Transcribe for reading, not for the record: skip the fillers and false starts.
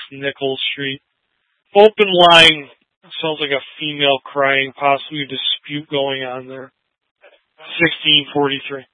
Nichols Street. Open line. Sounds like a female crying, possibly a dispute going on there. 1643.